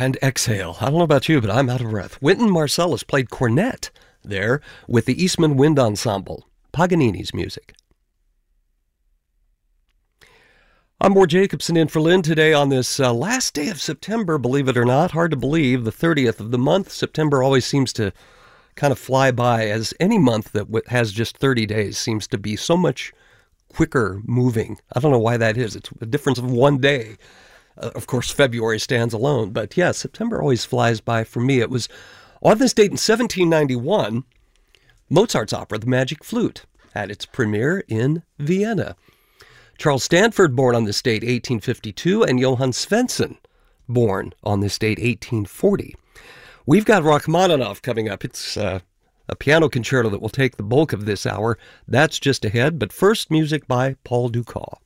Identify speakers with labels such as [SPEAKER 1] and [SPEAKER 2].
[SPEAKER 1] and exhale. I don't know about you, but I'm out of breath. Wynton Marsalis played cornet there with the Eastman Wind Ensemble, Paganini's music. I'm Ward Jacobson in for Lynn today on this last day of September, believe it or not. Hard to believe, the 30th of the month. September always seems to kind of fly by, as any month that has just 30 days seems to be so much quicker moving. I don't know why that is. It's a difference of one day. Of course, February stands alone. But yeah, September always flies by for me. It was on this date in 1791, Mozart's opera, The Magic Flute, had its premiere in Vienna. Charles Stanford, born on this date, 1852, and Johann Svensson, born on this date, 1840. We've got Rachmaninoff coming up. It's a piano concerto that will take the bulk of this hour. That's just ahead, but first, music by Paul Dukas.